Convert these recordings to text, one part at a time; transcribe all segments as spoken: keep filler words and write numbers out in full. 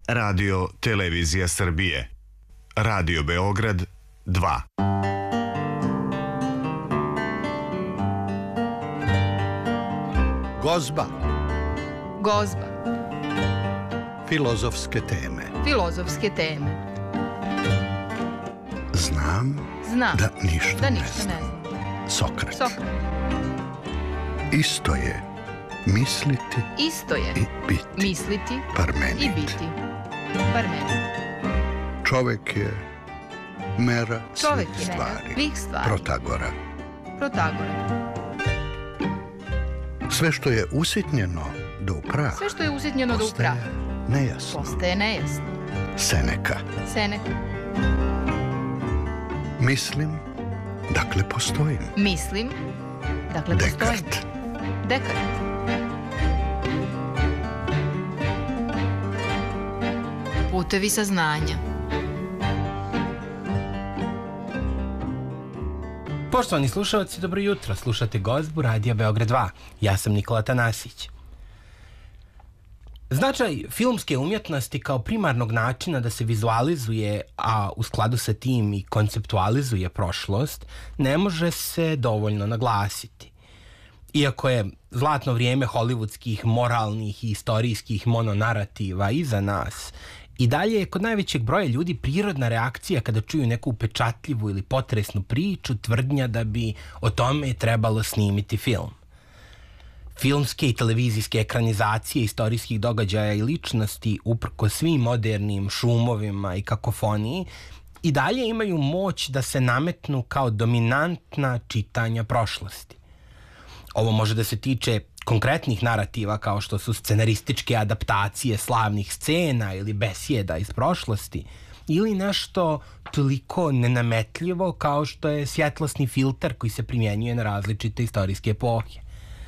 Radio Televizija Srbije. Radio Beograd dva. Gozba. Gozba. Filozofske teme. Filozofske teme. Znam, Znam da ništa, da ne, ništa znam. ne znam. Sokrat. Sokrat. Isto je misliti Isto je i biti. misliti Parmenid. i biti. Parmenid. Čovek je mera Čovek svih je stvari. mera svih stvari. Protagora. Protagora. Sve što je usitnjeno do u prah Sve što je usitnjeno do u prah nejasno. postaje nejasno. Seneka. Seneka. Mislim, dakle postojim. Mislim, dakle postojim. Dekart. Dekart. Putevi saznanja. Poštovani slušalci, dobro jutro. Slušate Gozbu Radija Beograd dva. Ja sam Nikola Tanasić. Značaj filmske umjetnosti kao primarnog načina da se vizualizuje, a u skladu sa tim i konceptualizuje prošlost, ne može se dovoljno naglasiti. Iako je zlatno vrijeme hollywoodskih, moralnih i istorijskih mononarativa iza nas, i dalje je kod najvećeg broja ljudi prirodna reakcija kada čuju neku upečatljivu ili potresnu priču, tvrdnja da bi o tome trebalo snimiti film. Filmske i televizijske ekranizacije istorijskih događaja i ličnosti, uprko svim modernim šumovima i kakofoniji, i dalje imaju moć da se nametnu kao dominantna čitanja prošlosti. Ovo može da se tiče konkretnih narativa kao što su scenarističke adaptacije slavnih scena ili besjeda iz prošlosti, ili nešto toliko nenametljivo kao što je svjetlosni filter koji se primjenjuje na različite istorijske epohe.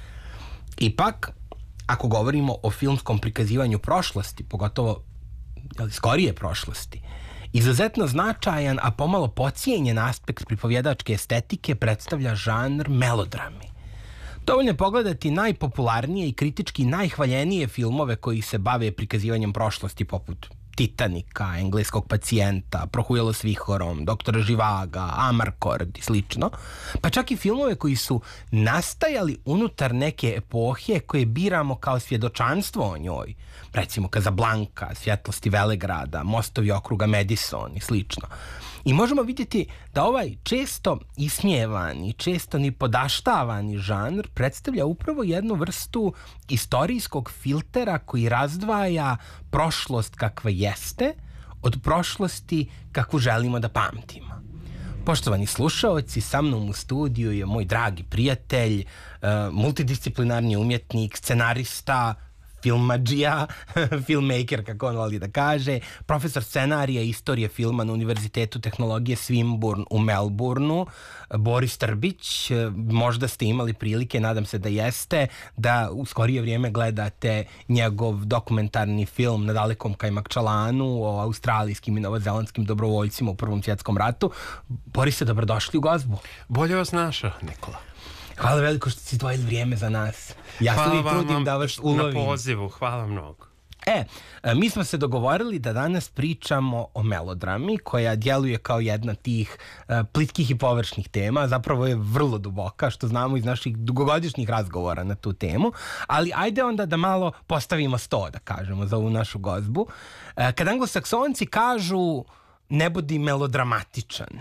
Ipak, ako govorimo o filmskom prikazivanju prošlosti, pogotovo skorije prošlosti, izuzetno značajan, a pomalo podcijenjen aspekt pripovjedačke estetike predstavlja žanr melodrami. Dovoljno je pogledati najpopularnije i kritički najhvaljenije filmove koji se bave prikazivanjem prošlosti, poput Titanika, Engleskog pacijenta, Prohujalo s vihorom, Doktora Živaga, Amarcord i slično, pa čak i filmove koji su nastajali unutar neke epohe koje biramo kao svjedočanstvo o njoj, recimo Casablanca, Svjetlosti Velegrada, Mostovi okruga Madison i slično. I možemo vidjeti da ovaj često ismijevani, često ni podaštavani žanr predstavlja upravo jednu vrstu istorijskog filtera koji razdvaja prošlost kakva jeste od prošlosti kakvu želimo da pamtimo. Poštovani slušaoci, sa mnom u studiju je moj dragi prijatelj, multidisciplinarni umjetnik, scenarista, filmadžija, filmmaker, kako on voli da kaže, profesor scenarija i istorije filma na Univerzitetu tehnologije Swinburne u Melbourneu, Boris Trbić. Možda ste imali prilike, nadam se da jeste, da u skorije vrijeme gledate njegov dokumentarni film Na dalekom Kajmakčalanu o australijskim i novozelandskim dobrovoljcima u Prvom svjetskom ratu. Borise, dobrodošli u Gozbu. Bolje vas našao, Nikola. Hvala veliko što si izdvojili vrijeme za nas. Ja se uvijek trudim da vas ulovim. Na pozivu, hvala mnogo. E, mi smo se dogovorili da danas pričamo o melodrami koja djeluje kao jedna tih uh, plitkih i površnih tema, zapravo je vrlo duboka, što znamo iz naših dugogodišnjih razgovora na tu temu, ali ajde onda da malo postavimo sto, da kažemo, za ovu našu Gozbu. Uh, kad anglosaksonci kažu ne budi melodramatičan,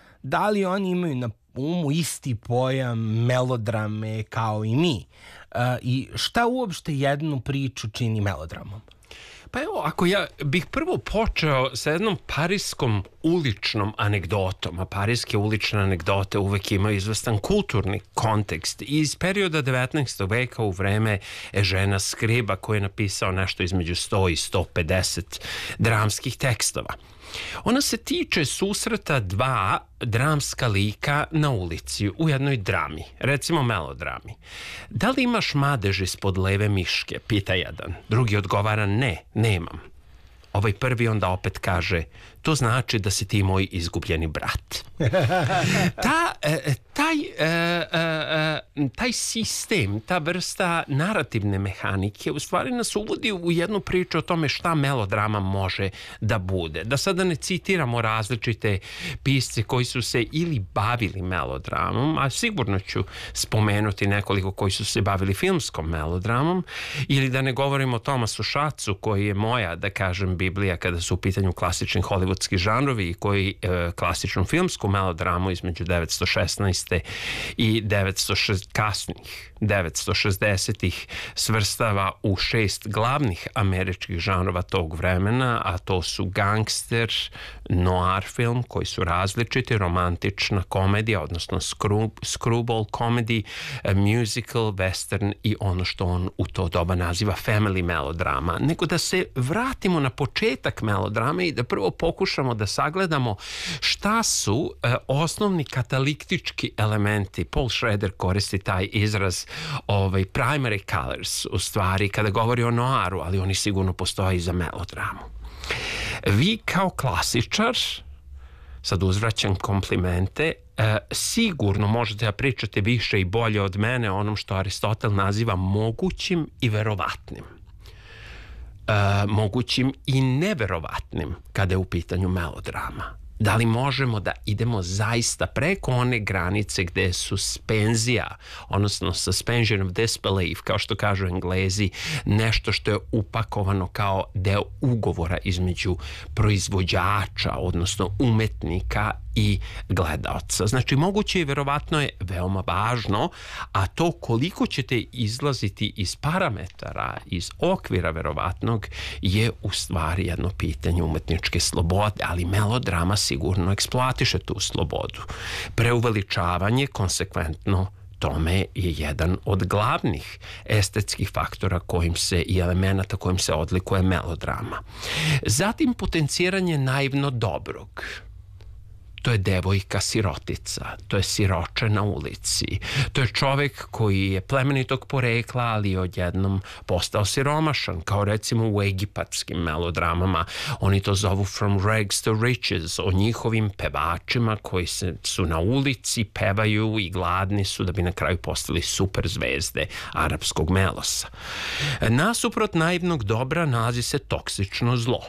da li oni imaju na umu isti pojam melodrame kao i mi? Uh, I šta uopšte jednu priču čini melodramom? Pa evo, ako ja bih prvo počeo sa jednom pariskom uličnom anegdotom, a pariske ulične anegdote uvek imaju izvestan kulturni kontekst iz perioda devetnaestog veka u vreme Eugena Scriba, koji je napisao nešto između sto i sto pedeset dramskih tekstova. Ona se tiče susreta dva dramska lika na ulici u jednoj drami, recimo melodrami. Da li imaš madež ispod leve miške, pita jedan. Drugi odgovara ne, nemam. ovaj prvi onda opet kaže, to znači da si ti moj izgubljeni brat. Ta, taj, taj sistem, ta vrsta narativne mehanike u stvari nas uvodi u jednu priču o tome šta melodrama može da bude. Da sada ne citiramo različite pisce koji su se ili bavili melodramom, a sigurno ću spomenuti nekoliko koji su se bavili filmskom melodramom, ili da ne govorimo o Thomasu Schatzu koji je moja, da kažem, Biblija kada su u pitanju klasični hollywoodski žanrovi i koji e, klasičnu filmsku melodramu između devetsto šesnaeste i devetsto šezdesetih kasnih devetsto šezdesetih svrstava u šest glavnih američkih žanrova tog vremena, a to su gangster, noir film koji su različiti, romantična komedija, odnosno screw, screwball comedy, musical, western i ono što on u to doba naziva family melodrama. Nego da se vratimo na početak melodrame i da prvo pokušamo da sagledamo šta su e, osnovni katalitički elementi. Paul Schrader koristi taj izraz ovaj, primary colors u stvari kada govori o noiru, ali oni sigurno postoje i za melodramu. Vi kao klasičar, sad uzvraćam komplimente, e, sigurno možete da pričate više i bolje od mene o onom što Aristotel naziva mogućim i verovatnim. E, mogućim i neverovatnim kada je u pitanju melodrama. Da li možemo da idemo zaista preko one granice gde je suspenzija, odnosno suspension of disbelief, kao što kažu Englezi, nešto što je upakovano kao deo ugovora između proizvođača, odnosno umetnika i gledaoca. Znači, moguće i verovatno je veoma važno, a to koliko ćete izlaziti iz parametara, iz okvira verovatnog, je u stvari jedno pitanje umetničke slobode, ali melodrama sigurno eksploatiše tu slobodu. Preuveličavanje konsekventno tome je jedan od glavnih estetskih faktora kojim se i elemenata kojim se odlikuje melodrama. Zatim potenciranje naivno dobrog. To je devojka sirotica, to je siroče na ulici, to je čovjek koji je plemenitog porekla, ali je odjednom postao siromašan, kao recimo u egipatskim melodramama. Oni to zovu From Rags to Riches, o njihovim pevačima koji se, su na ulici, pevaju i gladni su da bi na kraju postali super zvezde arapskog melosa. Nasuprot naivnog dobra nalazi se toksično zlo.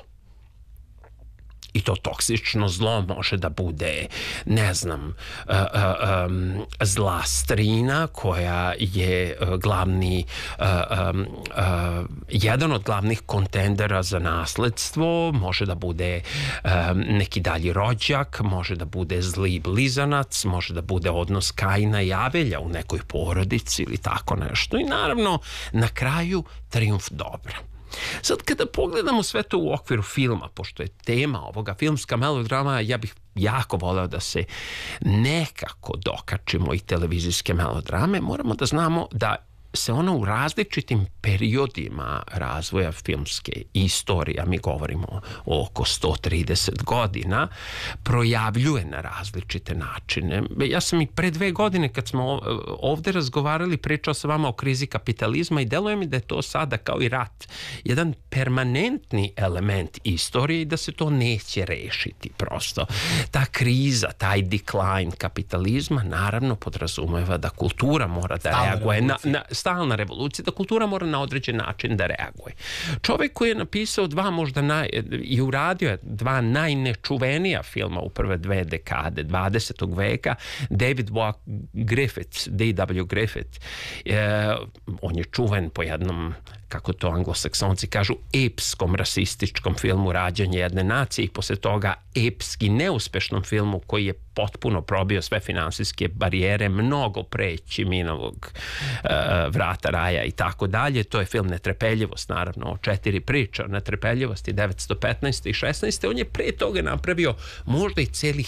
I to toksično zlo može da bude, ne znam, uh, uh, um, zla strina koja je uh, glavni, uh, um, uh, jedan od glavnih kontendera za nasledstvo, može da bude um, neki dalji rođak, može da bude zli blizanac, može da bude odnos Kaina i Avelja u nekoj porodici ili tako nešto. I naravno, na kraju trijumf dobra. Sad kada pogledamo sve to u okviru filma, pošto je tema ovoga filmska melodrama, ja bih jako voleo da se nekako dokačimo i televizijske melodrame, moramo da znamo da se ona u različitim periodima razvoja filmske istorije, mi govorimo o oko sto trideset godina, projavljuje na različite načine. Ja sam i pre dve godine kad smo ovde razgovarali, pričao sa vama o krizi kapitalizma i deluje mi da je to sada kao i rat jedan permanentni element istorije i da se to neće rešiti prosto. Ta kriza, taj decline kapitalizma naravno podrazumeva da kultura mora da Stalna reaguje na, na stalna revolucija, da kultura mora na određen način da reaguje. Čovjek koji je napisao dva možda naj, i uradio dva najnečuvenija filma u prve dve dekade dvadesetog veka, David Griffith, D W Griffith, e, on je čuven po jednom, kako to anglosaksonci kažu, epskom rasističkom filmu Rađanje jedne nacije i posle toga epski neuspešnom filmu koji je potpuno probio sve finansijske barijere, mnogo pre Ćiminovog uh, Vrata raja i tako dalje. To je film Netrpeljivost, naravno, o četiri priče o netrpeljivosti devetsto petnaeste i šesnaeste. On je pre toga napravio možda i celih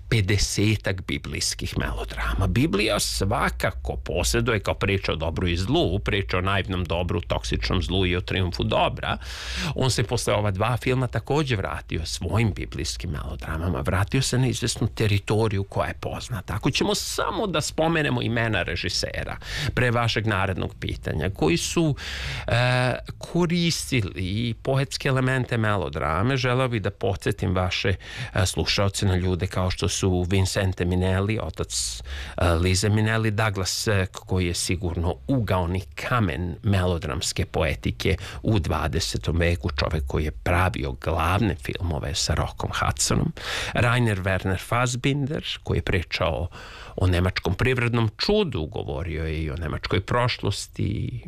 pedesetak biblijskih melodrama. Biblija svakako posjeduje kao priča o dobru i zlu, priča o naivnom dobru, toksičnom zlu i o triumfu dobra. On se posle ova dva filma također vratio svojim biblijskim melodramama, vratio se na izvesnu teritoriju koja je poznata. Ako ćemo samo da spomenemo imena režisera pre vašeg narednog pitanja, koji su e, koristili poetske elemente melodrame, želeo bih da podsjetim vaše e, slušaoce na ljude kao što su Vincente Minnelli, otac uh, Lize Minnelli, Douglas, uh, koji je sigurno ugaoni kamen melodramske poetike u dvadesetom veku, čovjek koji je pravio glavne filmove sa Rockom Hudsonom, Rainer Werner Fassbinder, koji je pričao o nemačkom privrednom čudu, govorio je i o nemačkoj prošlosti,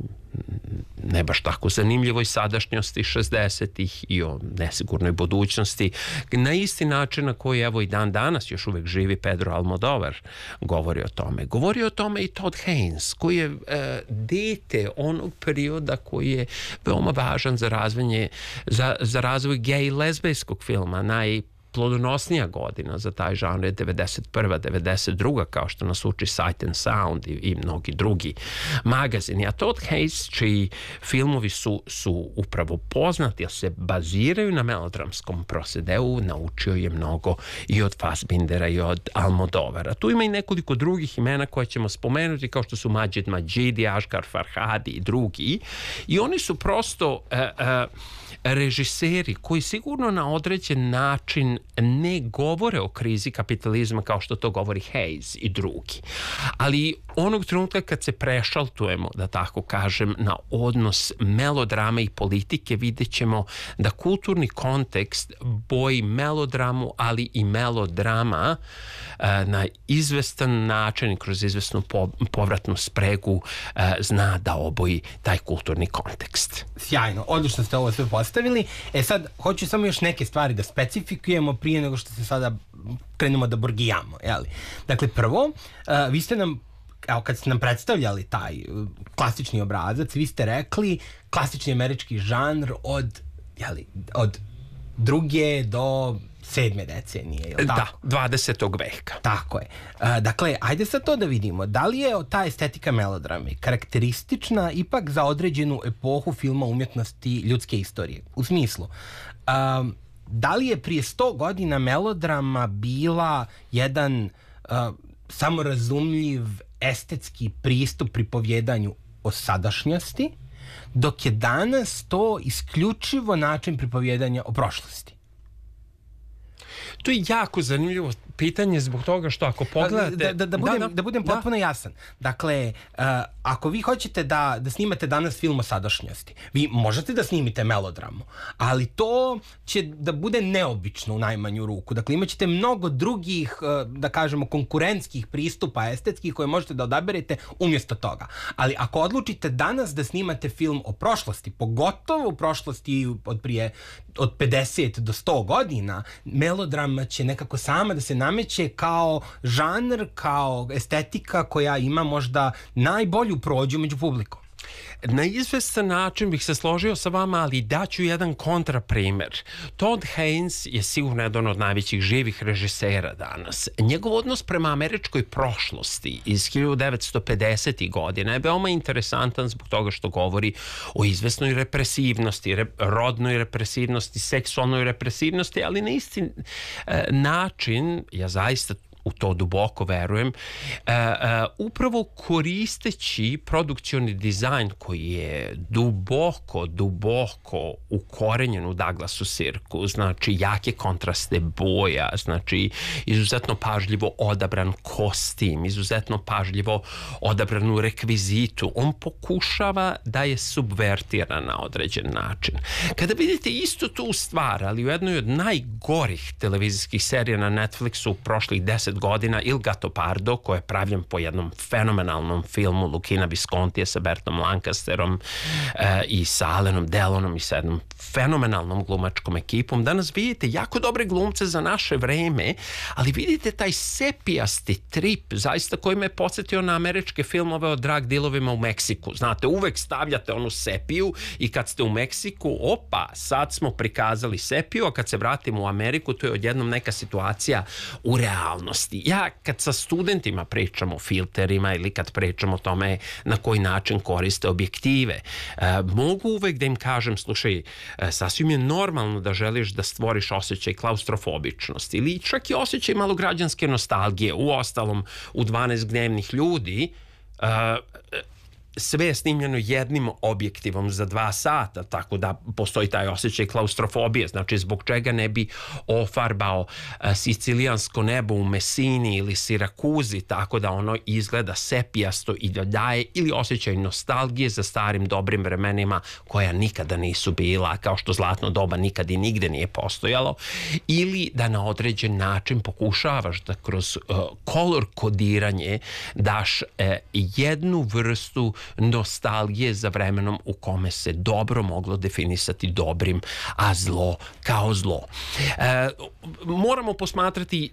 ne baš tako zanimljivoj sadašnjosti šezdesetih i o nesigurnoj budućnosti, na isti način na koji evo i dan danas još uvijek živi Pedro Almodovar govori o tome. Govori o tome i Todd Haynes, koji je e, dete onog perioda koji je veoma važan za razvoj, za, za razvoj gej i lezbijskog filma, naj plodonosnija godina za taj žanr je devedeset prva devedeset druga kao što nas uči Sight and Sound i, i mnogi drugi magazini. A Todd Haynes, čiji filmovi su, su upravo poznati, jer se baziraju na melodramskom prosedeu, naučio je mnogo i od Fassbindera i od Almodovara. Tu ima i nekoliko drugih imena koje ćemo spomenuti, kao što su Majid Majidi, Asghar Farhadi i drugi. I oni su prosto uh, uh, režiseri koji sigurno na određen način ne govore o krizi kapitalizma kao što to govori Hayes i drugi. Ali onog trenutka kad se prešaltujemo, da tako kažem, na odnos melodrame i politike, vidjet ćemo da kulturni kontekst boji melodramu, ali i melodrama na izvestan način i kroz izvesnu povratnu spregu zna da oboji taj kulturni kontekst. Sjajno, odlično ste ovo sve postavili. E sad, hoću samo još neke stvari da specifikujemo prije nego što se sada krenemo da burgijamo. Jeli? Dakle, prvo, uh, vi ste nam, evo kad ste nam predstavljali taj uh, klasični obrazac, vi ste rekli klasični američki žanr od, jeli, od druge do sedme decenije, je li tako? Da, dvadesetog veka. Tako je. Uh, dakle, ajde sad to da vidimo. Da li je ta estetika melodrame karakteristična ipak za određenu epohu filma umjetnosti ljudske istorije? U smislu, um, da li je prije sto godina melodrama bila jedan uh, samorazumljiv estetski pristup pripovjedanju o sadašnjosti, dok je danas to isključivo način pripovjedanja o prošlosti? To je jako zanimljivo pitanje zbog toga što ako pogledate... Da, da, da, budem, da, da. da budem potpuno da. jasan. Dakle, uh, ako vi hoćete da, da snimate danas film o sadašnjosti, vi možete da snimite melodramu, ali to će da bude neobično u najmanju ruku. Dakle, imat ćete mnogo drugih, uh, da kažemo, konkurentskih pristupa estetskih koje možete da odaberete umjesto toga. Ali ako odlučite danas da snimate film o prošlosti, pogotovo u prošlosti od prije od pedeset do sto godina, melodrama će nekako sama da se nameće kao žanr, kao estetika koja ima možda najbolju prođu među publikom. Na izvestan način bih se složio sa vama, ali daću jedan kontraprimer. Todd Haynes je sigurno jedan od najvećih živih režisera danas. Njegov odnos prema američkoj prošlosti iz hiljadu devetsto pedesetih godina je veoma interesantan zbog toga što govori o izvesnoj represivnosti, re, rodnoj represivnosti, seksualnoj represivnosti, ali na isti e, način, ja zaista u to duboko verujem, uh, uh, upravo koristeći produkcioni dizajn koji je duboko, duboko ukorenjen u Douglasu Sirku, znači jake kontraste boja, znači izuzetno pažljivo odabran kostim, izuzetno pažljivo odabranu rekvizitu. On pokušava da je subvertira na određen način. Kada vidite isto tu stvar, ali u jednoj od najgorih televizijskih serija na Netflixu prošlih deset trideset godina, Il Gattopardo, koji je pravljen po jednom fenomenalnom filmu Luchina Viscontija sa Bertom Lancasterom e, i sa Alanom Delonom i sa jednom fenomenalnom glumačkom ekipom. Danas vidite jako dobre glumce za naše vreme, ali vidite taj sepijasti trip, zaista koji me podsjetio na američke filmove o drug dealovima u Meksiku. Znate, uvek stavljate onu sepiju i kad ste u Meksiku, opa, sad smo prikazali sepiju, a kad se vratimo u Ameriku, to je odjednom neka situacija u realnosti. Ja kad sa studentima pričam o filterima ili kad pričam o tome na koji način koriste objektive, e, mogu uvek da im kažem, slušaj, e, sasvim je normalno da želiš da stvoriš osjećaj klaustrofobičnosti ili čak i osjećaj malograđanske nostalgije. U ostalom, u dvanaest gnevnih ljudi uh, sve je snimljeno jednim objektivom za dva sata, tako da postoji taj osjećaj klaustrofobije. Znači, zbog čega ne bi ofarbao uh, sicilijansko nebo u Mesini ili Sirakuzi, tako da ono izgleda sepijasto i da daje ili osjećaj nostalgije za starim dobrim vremenima koja nikada nisu bila, kao što zlatno doba nikad i nigde nije postojalo, ili da na određen način pokušavaš da kroz uh, kolor kodiranje daš uh, jednu vrstu nostalgije za vremenom u kome se dobro moglo definisati dobrim, a zlo kao zlo. E, moramo posmatrati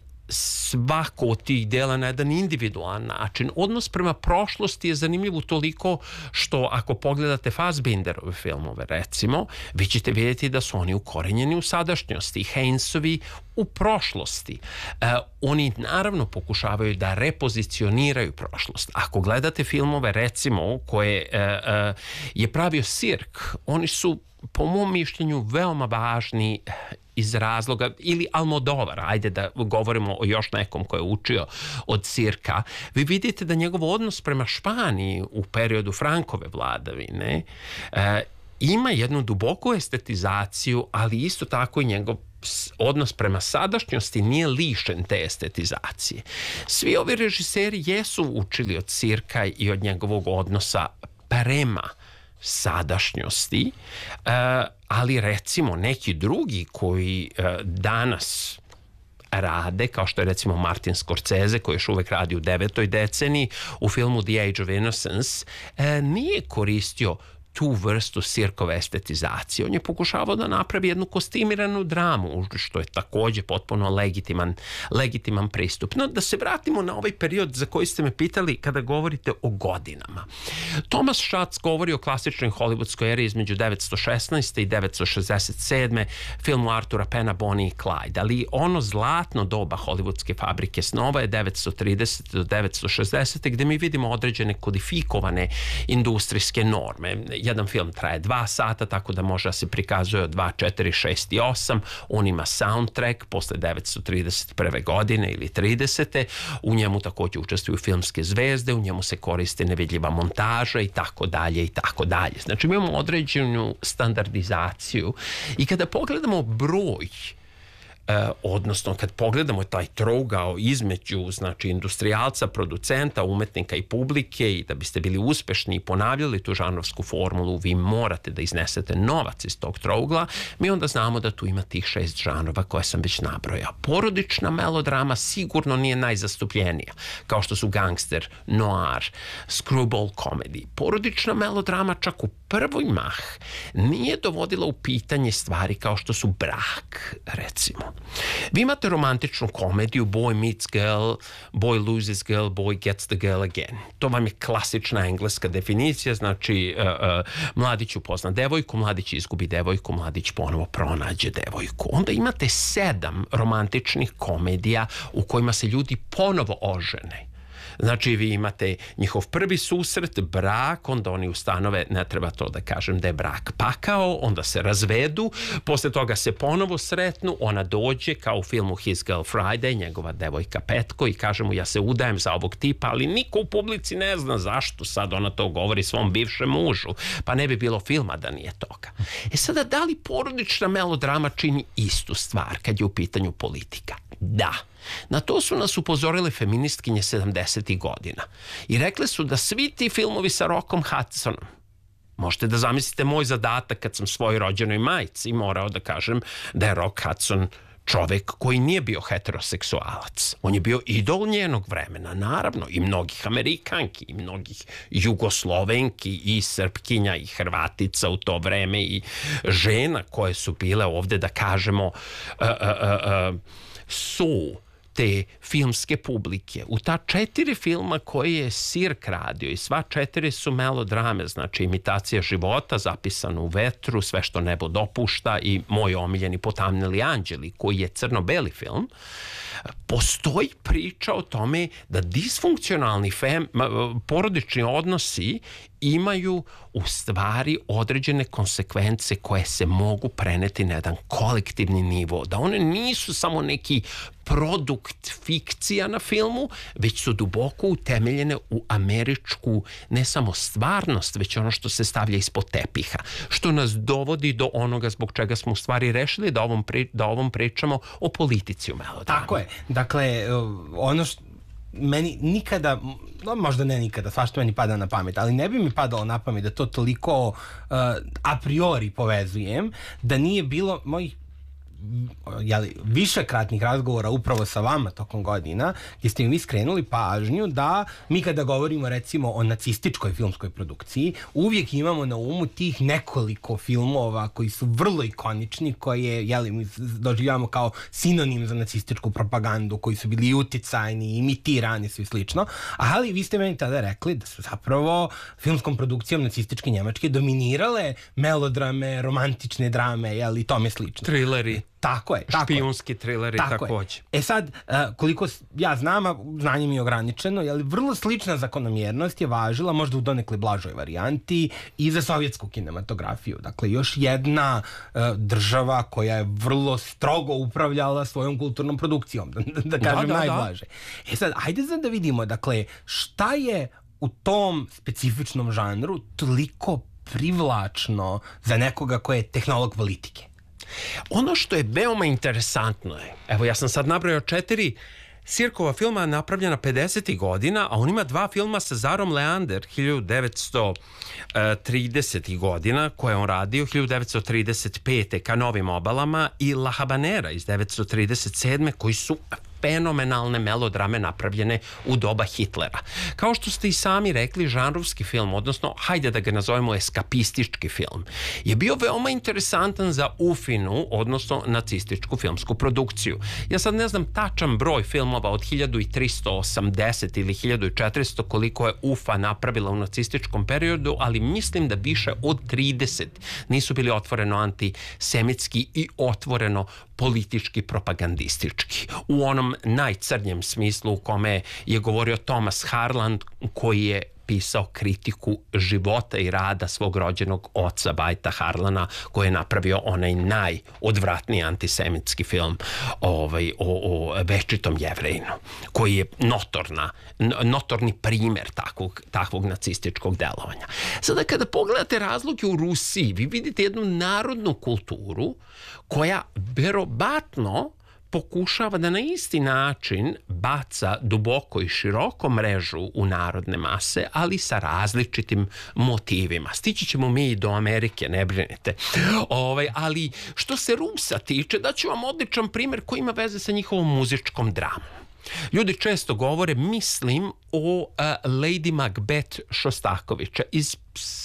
svako od tih dela na jedan individualan način. Odnos prema prošlosti je zanimljiv toliko što ako pogledate Fassbinderove filmove, recimo, vi ćete vidjeti da su oni ukorenjeni u sadašnjosti, Haynesovi u prošlosti. E, oni naravno pokušavaju da repozicioniraju prošlost. Ako gledate filmove, recimo, koje e, e, je pravio Sirk, oni su po mom mišljenju veoma važni iz razloga, ili Almodovar, ajde da govorimo o još nekom ko je učio od Sirka, vi vidite da njegov odnos prema Španiji u periodu Frankove vladavine e, ima jednu duboku estetizaciju, ali isto tako i njegov odnos prema sadašnjosti nije lišen te estetizacije. Svi ovi režiseri jesu učili od Sirka i od njegovog odnosa prema sadašnjosti, uh, ali recimo neki drugi koji uh, danas rade, kao što je recimo Martin Scorsese, koji još uvek radi u devetoj deceniji, u filmu The Age of Innocence, uh, nije koristio tu vrstu Sirkove estetizacije. On je pokušavao da napravi jednu kostimiranu dramu, što je takođe potpuno legitiman, legitiman pristup. No, da se vratimo na ovaj period za koji ste me pitali kada govorite o godinama. Thomas Schatz govori o klasičnoj hollywoodskoj eri između devetsto šesnaeste i devetsto šezdeset sedme, filmu Artura Penna Bonnie i Clyde, ali ono zlatno doba hollywoodske fabrike snova je devetsto tridesete do devetsto šezdesete gde mi vidimo određene kodifikovane industrijske norme. Jedan film traje dva sata, tako da može da se prikazuje od dva, četiri, šest i osam. On ima soundtrack posle devetsto trideset prve godine ili tridesete. U njemu takođe učestvuju filmske zvezde, u njemu se koriste nevidljiva montaža i tako dalje i tako dalje. Znači, mi imamo određenu standardizaciju i kada pogledamo broj, Uh, odnosno kad pogledamo taj trougao između, znači, industrijalca, producenta, umetnika i publike, i da biste bili uspešni i ponavljali tu žanrovsku formulu, vi morate da iznesete novac iz tog trougla, mi onda znamo da tu ima tih šest žanrova koje sam već nabrojao. Porodična melodrama sigurno nije najzastupljenija, kao što su gangster, noir, screwball comedy. Porodična melodrama čak u prvoj mah nije dovodila u pitanje stvari kao što su brak, recimo. Vi imate romantičnu komediju Boy meets girl, Boy loses girl, Boy gets the girl again. To vam je klasična engleska definicija, znači uh, uh, mladić upozna devojku, mladić izgubi devojku, mladić ponovo pronađe devojku. Onda imate sedam romantičnih komedija u kojima se ljudi ponovo ožene. Znači, vi imate njihov prvi susret, brak, onda oni ustanove, ne treba to da kažem da je brak pakao, onda se razvedu, posle toga se ponovo sretnu, ona dođe kao u filmu His Girl Friday, njegova devojka Petko, i kaže mu, ja se udajem za ovog tipa, ali niko u publici ne zna zašto sad ona to govori svom bivšem mužu, pa ne bi bilo filma da nije toga. E sada, da li porodična melodrama čini istu stvar kad je u pitanju politika? Da. Na to su nas upozorile feministkinje sedamdesetih godina i rekle su da svi ti filmovi sa Rockom Hudsonom, možete da zamislite moj zadatak kad sam svojoj rođenoj majci morao da kažem da je Rock Hudson čovek koji nije bio heteroseksualac. On je bio idol njenog vremena, naravno, i mnogih Amerikanki, i mnogih Jugoslovenki, i Srpkinja, i Hrvatica u to vreme, i žena koje su bile ovde, da kažemo, uh, uh, uh, uh, su te filmske publike. U ta četiri filma koje je Sirk radio, i sva četiri su melodrame, znači Imitacija života, Zapisano u vetru, Sve što nebo dopušta i Moj omiljeni Potamneli anđeli, koji je crno-beli film, postoji priča o tome da disfunkcionalni fem, porodični odnosi imaju u stvari određene konsekvence koje se mogu preneti na jedan kolektivni nivo, da one nisu samo neki produkt fikcija na filmu, već su duboko utemeljene u američku ne samo stvarnost, već ono što se stavlja ispod tepiha, što nas dovodi do onoga zbog čega smo u stvari rešili da ovom, pri, da ovom pričamo o politici u melodrami. Tako je. Dakle, ono što meni nikada, no možda ne nikada, svašta meni pada na pamet, ali ne bi mi padalo na pamet da to toliko uh, a priori povezujem, da nije bilo mojih jeli, višekratnih razgovora upravo sa vama tokom godina, gdje ste mi vi skrenuli pažnju da mi kada govorimo recimo o nacističkoj filmskoj produkciji, uvijek imamo na umu tih nekoliko filmova koji su vrlo ikonični, koje jeli, mi doživljavamo kao sinonim za nacističku propagandu, koji su bili uticajni, imitirani su i slično, ali vi ste meni tada rekli da su zapravo filmskom produkcijom nacističke Njemačke dominirale melodrame, romantične drame, jeli, tome slično. Trileri. Tako je. Tako špijunski trileri takođe. E sad, uh, koliko ja znam, a znanje mi je ograničeno, ali vrlo slična zakonomjernost je važila možda u donekle blažoj varijanti i za sovjetsku kinematografiju. Dakle, još jedna uh, država koja je vrlo strogo upravljala svojom kulturnom produkcijom, da, da kažem da, da, najblaže. Da. E sad, ajde sad da vidimo, dakle, šta je u tom specifičnom žanru toliko privlačno za nekoga ko je tehnolog politike? Ono što je veoma interesantno je, evo ja sam sad nabrojao četiri Sirkova filma napravljena pedesetih godina, a on ima dva filma sa Zarom Leander hiljadu devetsto tridesetih godina koje je on radio, hiljadu devetsto trideset pete ka Novim obalama, i La Habanera iz devetsto trideset sedme koji su fenomenalne melodrame napravljene u doba Hitlera. Kao što ste i sami rekli, žanrovski film, odnosno, hajde da ga nazovemo eskapistički film, je bio veoma interesantan za Ufinu, odnosno nacističku filmsku produkciju. Ja sad ne znam tačan broj filmova od hiljadu tristo osamdeset ili hiljadu četiristo koliko je Ufa napravila u nacističkom periodu, ali mislim da više od trideset nisu bili otvoreno antisemitski i otvoreno politički propagandistički. U onom najcrnjem smislu u kome je govorio Thomas Harland, koji je pisao kritiku života i rada svog rođenog oca Bajta Harlana, koji je napravio onaj najodvratniji antisemitski film ovaj, o, o večitom Jevrejinu, koji je notorna, notorni primer takvog, takvog nacističkog delovanja. Sada kada pogledate razloge u Rusiji, vi vidite jednu narodnu kulturu koja verovatno pokušava da na isti način baca duboko i široko mrežu u narodne mase, ali sa različitim motivima. Stići ćemo mi i do Amerike, ne brinete. Ovaj, ali što se Rusa tiče, daću vam odličan primjer koji ima veze sa njihovom muzičkom dramom. Ljudi često govore, mislim o uh, Lady Macbeth Šostakovića iz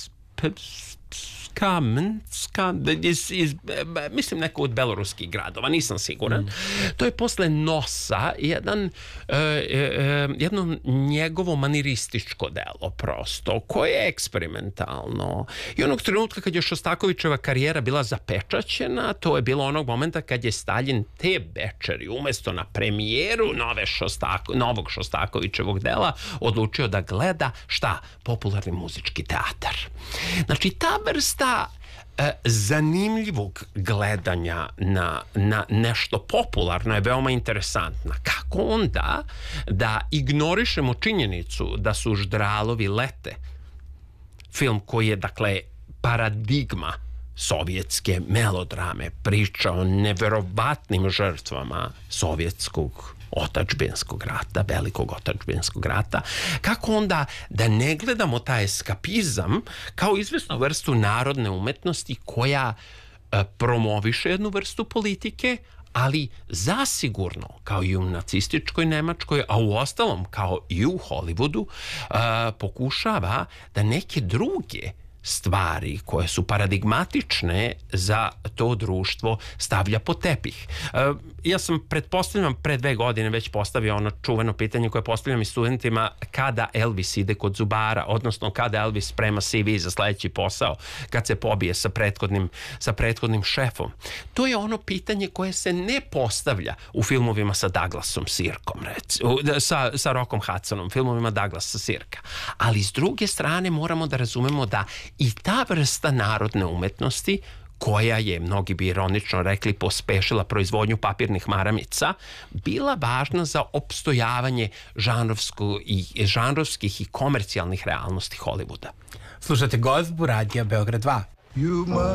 Kamenska, iz, iz, mislim neko od beloruskih gradova, nisam siguran. Mm. To je posle Nosa jedan, e, e, jedno njegovo manirističko delo prosto, koje je eksperimentalno. I onog trenutka kad je Šostakovićeva karijera bila zapečaćena, to je bilo onog momenta kad je Staljin te večeri umjesto na premijeru nove Šostako, novog Šostakovićevog dela odlučio da gleda šta? Popularni muzički teatar. Znači ta vrsta e, zanimljivog gledanja na, na nešto popularno je veoma interesantna. Kako onda da ignorišemo činjenicu da su Ždralovi lete, film koji je dakle paradigma sovjetske melodrame, priča o neverovatnim žrtvama sovjetskog otadžbinskog rata, velikog otadžbinskog rata, kako onda da ne gledamo taj eskapizam kao izvesnu vrstu narodne umetnosti koja e, promoviše jednu vrstu politike, ali zasigurno, kao i u nacističkoj Nemačkoj, a u ostalom kao i u Hollywoodu, e, pokušava da neke druge stvari koje su paradigmatične za to društvo stavlja po tepih. E, ja sam pretpostavljam pre dve godine već postavio ono čuveno pitanje koje postavljam i studentima, kada Elvis ide kod zubara, odnosno kada Elvis sprema C V za sledeći posao, kad se pobije sa prethodnim, sa prethodnim šefom. To je ono pitanje koje se ne postavlja u filmovima sa Douglasom Sirkom, recimo, sa, sa Rockom Hudsonom, filmovima Douglasa Sirka. Ali s druge strane moramo da razumemo da i ta vrsta narodne umetnosti, koja je, mnogi bi ironično rekli, pospešila proizvodnju papirnih maramica, bila važna za opstojavanje žanrovsko i, žanrovskih i komercijalnih realnosti Hollywooda. Slušate Gozbu radija Beograd dva.